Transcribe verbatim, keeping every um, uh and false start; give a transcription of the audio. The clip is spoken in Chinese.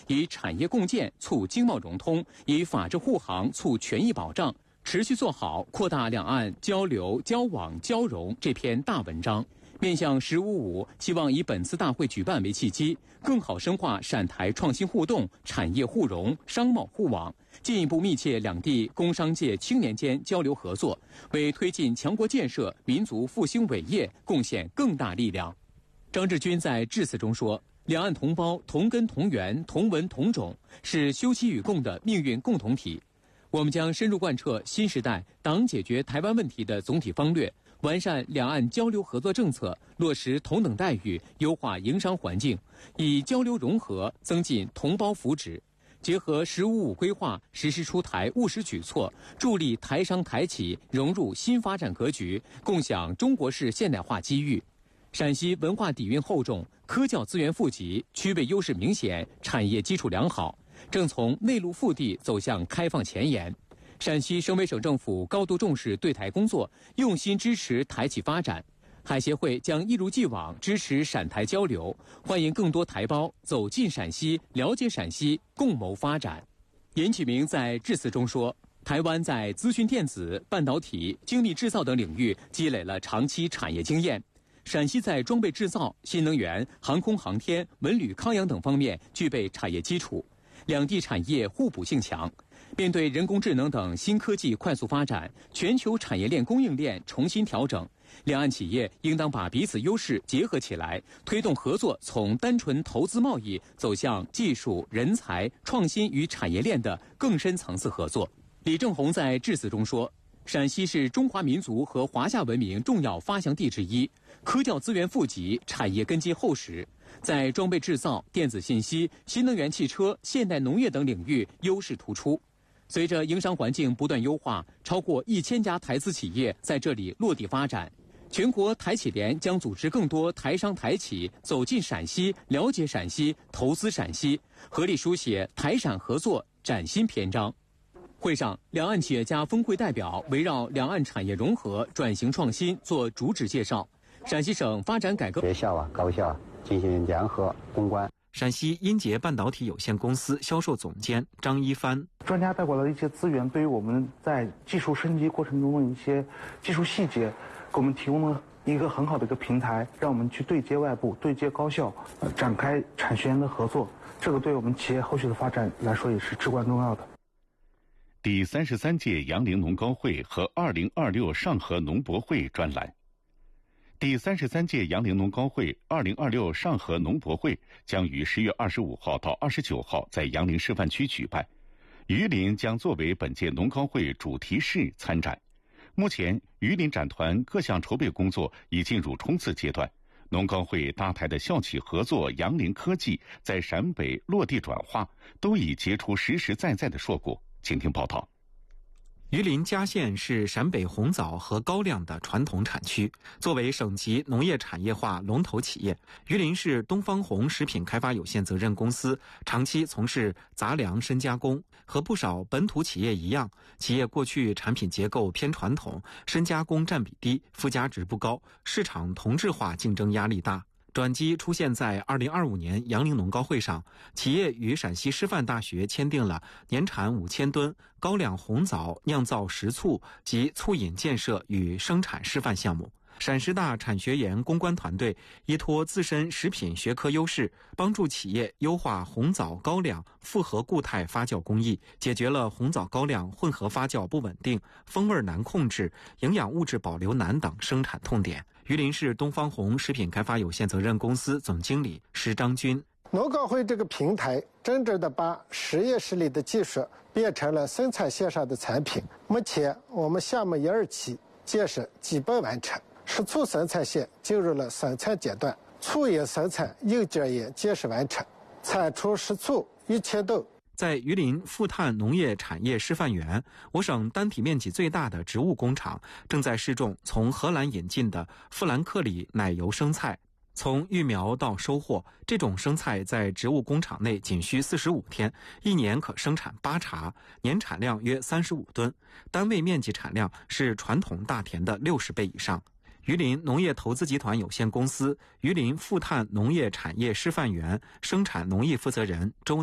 以产业共建促经贸融通，以法治护航促权益保障，持续做好扩大两岸交流、交往、交融这篇大文章。面向“十五五”，希望以本次大会举办为契机，更好深化陕台创新互动、产业互融、商贸互往，进一步密切两地工商界青年间交流合作，为推进强国建设、民族复兴伟业贡献更大力量。张志军在致辞中说，两岸同胞同根同源、同文同种，是休戚与共的命运共同体。我们将深入贯彻新时代党解决台湾问题的总体方略，完善两岸交流合作政策，落实同等待遇，优化营商环境，以交流融合增进同胞福祉。结合“十五五”规划，实施出台务实举措，助力台商台企融入新发展格局，共享中国式现代化机遇。陕西文化底蕴厚重，科教资源富集，区位优势明显，产业基础良好，正从内陆腹地走向开放前沿。陕西省委省政府高度重视对台工作，用心支持台企发展。海协会将一如既往支持陕台交流，欢迎更多台胞走进陕西，了解陕西，共谋发展。严启明在致辞中说，台湾在资讯电子、半导体、精密制造等领域积累了长期产业经验。陕西在装备制造、新能源、航空航天、文旅康养等方面具备产业基础，两地产业互补性强。面对人工智能等新科技快速发展，全球产业链供应链重新调整，两岸企业应当把彼此优势结合起来，推动合作从单纯投资贸易走向技术、人才、创新与产业链的更深层次合作。李正宏在致辞中说，陕西是中华民族和华夏文明重要发祥地之一，科教资源富集，产业根基厚实，在装备制造、电子信息、新能源汽车、现代农业等领域优势突出。随着营商环境不断优化，超过一千家台资企业在这里落地发展。全国台企联将组织更多台商台企走进陕西，了解陕西，投资陕西，合力书写台陕合作崭新篇章。会上，两岸企业家峰会代表围绕两岸产业融合、转型创新做主旨介绍。陕西省发展改革学校啊、高校啊进行联合攻关。 陕西英杰半导体有限公司销售总监张一帆， 专家带过来的一些资源，对于我们在技术升级过程中的一些技术细节，给我们提供了一个很好的一个平台，让我们去对接外部、对接高校，呃，展开产学研的合作。这个对我们企业后续的发展来说也是至关重要的。 第三十三届杨凌农高会和二零二六上合农博会专栏。第三十三届杨凌农高会二零二六上合农博会将于十月二十五号到二十九号在杨凌示范区举办，榆林将作为本届农高会主题市参展。目前，榆林展团各项筹备工作已进入冲刺阶段，农高会搭台的校企合作杨凌科技在陕北落地转化，都已结出实实在在的硕果。请听报道。 榆林嘉县是陕北红枣和高粱的传统产区，作为省级农业产业化龙头企业，榆林市东方红食品开发有限责任公司长期从事杂粮深加工。和不少本土企业一样，企业过去产品结构偏传统，深加工占比低，附加值不高，市场同质化竞争压力大。转机出现在二零二五年杨凌农高会上，企业与陕西师范大学签订了年产五千吨高粱红枣酿造食醋及醋饮建设与生产示范项目。陕师大产学研攻关团队依托自身食品学科优势，帮助企业优化红枣高粱复合固态发酵工艺，解决了红枣高粱混合发酵不稳定、风味难控制、营养物质保留难等生产痛点。榆林市东方红食品开发有限责任公司总经理施章军， 农高会这个平台真正的把实验室里的技术变成了生产线上的产品。目前我们项目一二期建设基本完成，食醋生产线进入了生产阶段，醋饮生产硬件也建设完成，产出食醋一千吨。 在榆林富碳农业产业示范园，我省单体面积最大的植物工厂正在试种从荷兰引进的富兰克里奶油生菜。从育苗到收获，这种生菜在植物工厂内仅需四十五天，一年可生产八茬，年产量约三十五吨，单位面积产量是传统大田的六十倍以上。榆林农业投资集团有限公司榆林富碳农业产业示范园生产农艺负责人周